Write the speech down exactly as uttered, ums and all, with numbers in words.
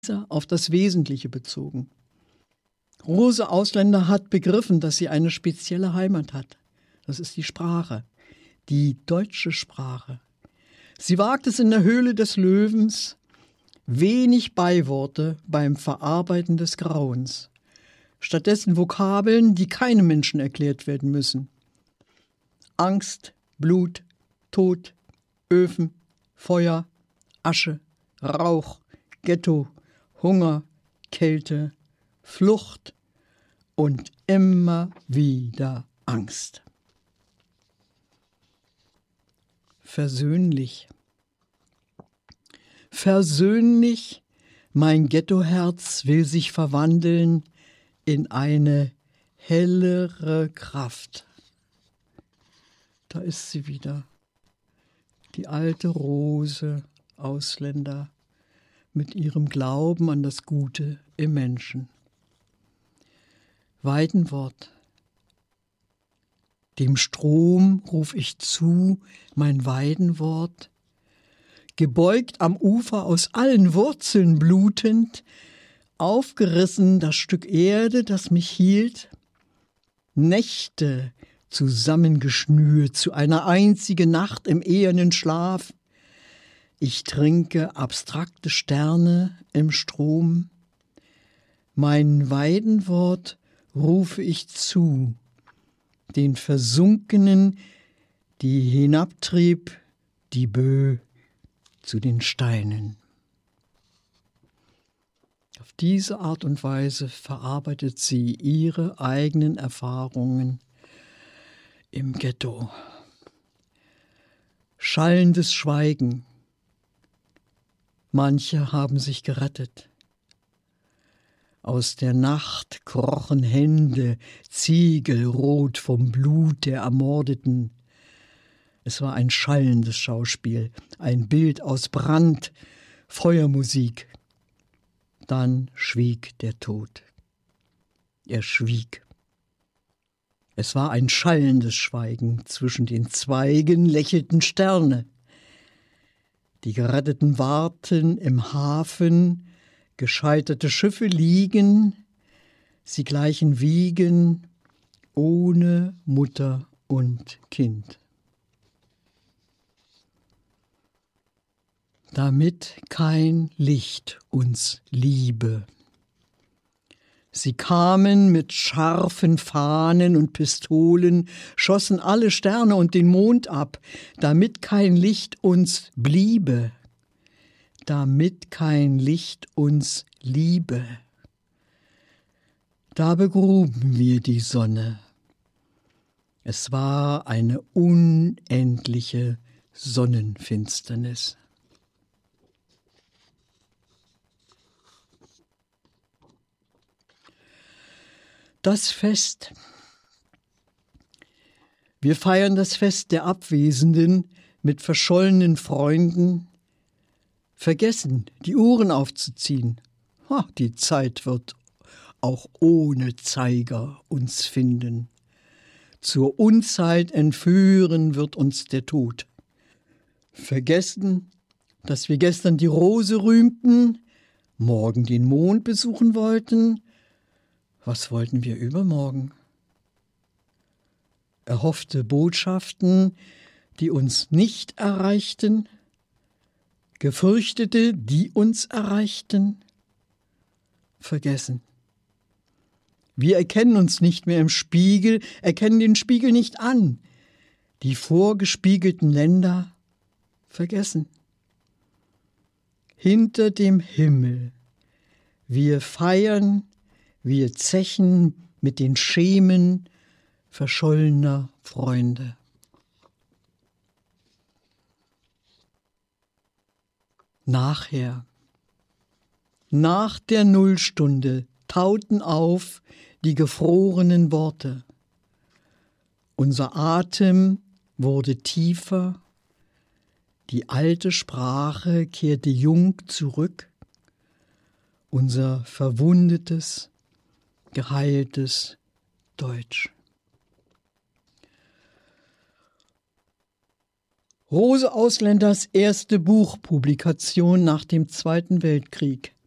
auf das Wesentliche bezogen. Rose Ausländer hat begriffen, dass sie eine spezielle Heimat hat. Das ist die Sprache, die deutsche Sprache. Sie wagt es in der Höhle des Löwens, wenig Beiworte beim Verarbeiten des Grauens. Stattdessen Vokabeln, die keinem Menschen erklärt werden müssen. Angst, Blut, Tod, Öfen, Feuer, Asche, Rauch, Ghetto, Hunger, Kälte, Flucht und immer wieder Angst. Versöhnlich. Versöhnlich, mein Ghettoherz will sich verwandeln in eine hellere Kraft. Da ist sie wieder, die alte Rose Ausländer mit ihrem Glauben an das Gute im Menschen. Weidenwort. Dem Strom ruf ich zu, mein Weidenwort, gebeugt am Ufer aus allen Wurzeln blutend, aufgerissen das Stück Erde, das mich hielt, Nächte zusammengeschnürt zu einer einzigen Nacht im ehernen Schlaf. Ich trinke abstrakte Sterne im Strom, mein Weidenwort rufe ich zu, den Versunkenen, die hinabtrieb, die Bö zu den Steinen. Auf diese Art und Weise verarbeitet sie ihre eigenen Erfahrungen im Ghetto. Schallendes Schweigen. Manche haben sich gerettet. Aus der Nacht krochen Hände, ziegelrot vom Blut der Ermordeten. Es war ein schallendes Schauspiel, ein Bild aus Brand, Feuermusik. Dann schwieg der Tod. Er schwieg. Es war ein schallendes Schweigen. Zwischen den Zweigen lächelten Sterne. Die Geretteten warten im Hafen, gescheiterte Schiffe liegen, sie gleichen Wiegen ohne Mutter und Kind. Damit kein Licht uns liebe. Sie kamen mit scharfen Fahnen und Pistolen, schossen alle Sterne und den Mond ab, damit kein Licht uns bliebe, damit kein Licht uns liebe. Da begruben wir die Sonne. Es war eine unendliche Sonnenfinsternis. Das Fest. Wir feiern das Fest der Abwesenden mit verschollenen Freunden, vergessen, die Uhren aufzuziehen. Ha, die Zeit wird auch ohne Zeiger uns finden. Zur Unzeit entführen wird uns der Tod. Vergessen, dass wir gestern die Rose rühmten, morgen den Mond besuchen wollten. Was wollten wir übermorgen? Erhoffte Botschaften, die uns nicht erreichten, gefürchtete, die uns erreichten, vergessen. Wir erkennen uns nicht mehr im Spiegel, erkennen den Spiegel nicht an. Die vorgespiegelten Länder vergessen. Hinter dem Himmel, wir feiern, wir zechen mit den Schemen verschollener Freunde. Nachher, nach der Nullstunde, tauten auf die gefrorenen Worte. Unser Atem wurde tiefer, die alte Sprache kehrte jung zurück, unser verwundetes, geheiltes Deutsch. Rose Ausländers erste Buchpublikation nach dem Zweiten Weltkrieg.